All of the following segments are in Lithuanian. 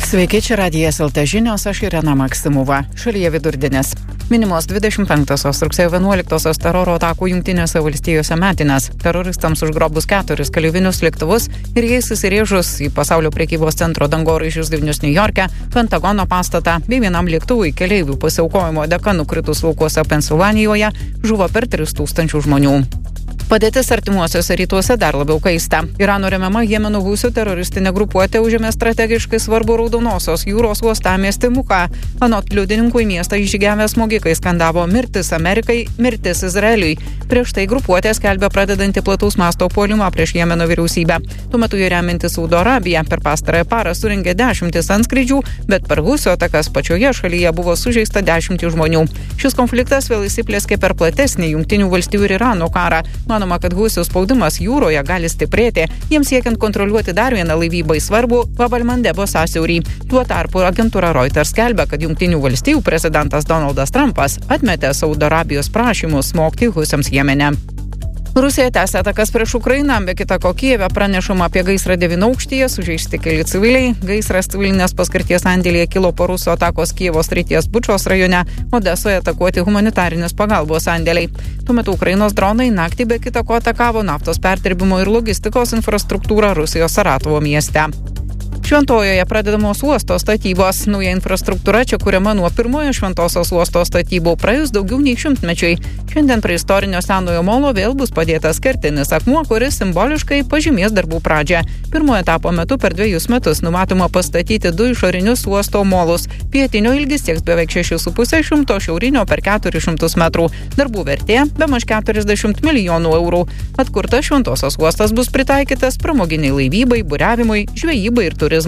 Sveiki, čia Radijas LT žinios, aš Irena Maksimova. Šalyje vidurdienis. Minimos 25-osios rugsėjo 11-osios teroro atakų Jungtinėse valstijose metinės. Teroristams užgrobus 4 keleivinius lėktuvus ir jais įsirėžus į pasaulio prekybos centro dangoraižius New York'e, Pentagono pastatą bei vienam lėktuvui keleivių pasiaukojimo dėka nukritus laukuose Pensilvanijoje žuvo per 3000 žmonių. Padėtis artimuosiuose rytuose dar labiau kaista. Irano remiama Jemeno Husių teroristinė grupuotė užėmė strategiškai svarbu Raudonosios jūros uostamiestį Muką. Anot liudininkų į miestą įžygiavę smogikai skandavo mirtis Amerikai, mirtis Izraeliui. Prieš tai grupuotė skelbė pradedanti plataus masto puolimą prieš Jemeno vyriausybę. Tuo metu jie remianti Saudo Arabiją per pastarąją parą surengė 10 antskrydžių, bet per Husio atakas pačioje šalyje buvo sužeista 10 žmonių. Šis konfliktas vėl įsiplėskė per platesnį Jungtinių valstijų ir Irano karą. Manoma, kad Husių spaudimas jūroje gali stiprėti, jiems siekiant kontroliuoti dar vieną laivybai svarbų Bab el-Mandebo sąsiaurį. Tuo tarpu agentūra Reuters skelbia, kad Jungtinių valstijų prezidentas Donaldas Trumpas atmetė Saudo Arabijos prašymus smogti Husiams Jemene. Rusija tęsia atakas prieš Ukrainą, be kita ko Kijeve pranešama apie gaisrą 9-aukštyje, sužeisti keli civiliai. Gaisras civilinės paskirties sandėlyje kilo po rusų atakos Kijevo srities Bučos rajone, Odesoje atakuoti humanitarinės pagalbos sandėliai. Tuo metu Ukrainos dronai naktį be kita ko atakavo naftos perdirbimo ir logistikos infrastruktūrą Rusijos Saratovo mieste. Šventojoje pradedamos uosto statybos. Nauja infrastruktūra čia kuriama nuo pirmojo Šventosios uosto statybų praėjus daugiau nei 100-mečiui. Šiandien prie istorinio senojo molo vėl bus padėtas kertinis akmuo, kuris simboliškai pažymės darbų pradžią. Pirmojo etapo metu per 2 metus numatoma pastatyti 2 išorinius uosto molus. Pietinio ilgis sieks beveik 6,5 šimto, šiaurinio per 400 metrų. Darbų vertė bemaž 40 milijonų eurų. Atkurtas Šventosios uostas bus pritaikytas pramoginiai laivybai, buriavimui, žvejybai ir turizmui.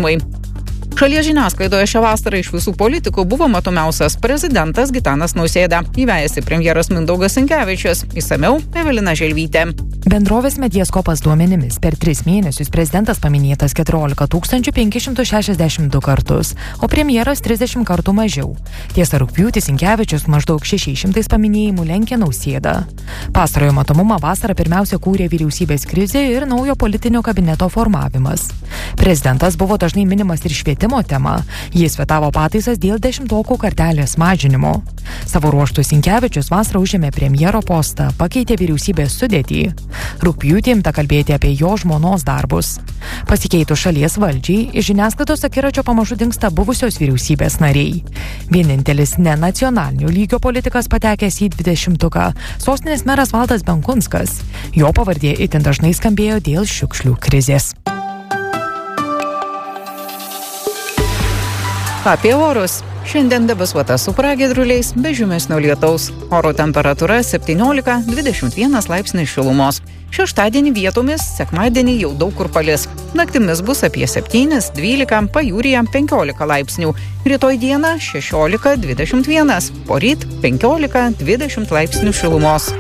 Šalies žiniasklaidoje šią vasarą iš visų politikų buvo matomiausias prezidentas Gitanas Nausėda. Įvejasi premjeras Mindaugas Sinkevičius. Išsamiau Evelina Želvytė. Bendrovės Mediaskopas duomenimis per 3 mėnesius prezidentas paminėtas 14 562 kartus, o premjeras 30 kartų mažiau. Tiesa, rugpjūtį Sinkevičius maždaug 600 paminėjimų lenkia Nausėdą. Pastarojo matomumą vasarą pirmiausia kūrė vyriausybės krizė ir naujo politinio kabineto formavimas. Prezidentas buvo dažnai minimas ir švietimo tema. Jis vetavo pataisas dėl 10-okų kartelės mažinimo. Savo ruožtu Sinkevičius vasarą užėmė premjero postą, pakeitė vyriausybės sudėtį. Rugpjūtį imta kalbėti apie jo žmonos darbus. Pasikeitus šalies valdžiai, iš žiniasklaidos akiračio pamažu dingsta buvusios vyriausybės nariai. Vienintelis nenacionalinio lygio politikas patekęs į 20-uką - sostinės meras Valdas Benkunskas. Jo pavardė itin dažnai skambėjo dėl šiukšlių krizės. Apie orus. Šiandien debesuota su pragiedruliais, be žymesnio lietaus. Oro temperatūra 17-21 laipsniai šilumos. Šeštadienį vietomis, sekmadienį jau daug kur palis. Naktimis bus apie 7-12, pajūryje 15 laipsnių. Rytoj dieną 16-21, poryt 15-20 laipsnių šilumos.